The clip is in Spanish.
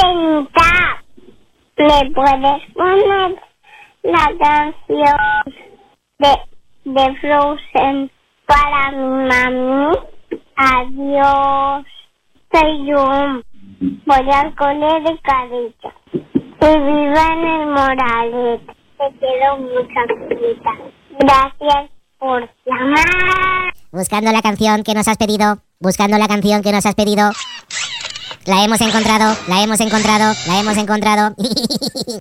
Señorita, ¿me puedes poner la canción de Frozen para mi mami? Adiós. Soy yo. Voy al cole de Carita. Y viva en el Moralete. Te quiero mucho, Carita. Gracias por llamar. Buscando la canción que nos has pedido. Buscando la canción que nos has pedido. La hemos encontrado. La hemos encontrado. La hemos encontrado.